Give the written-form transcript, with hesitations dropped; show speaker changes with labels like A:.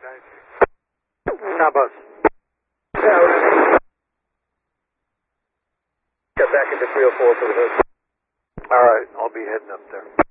A: Top us.
B: Yeah. Get back into 304 for the hood.
A: All right, I'll be heading up there.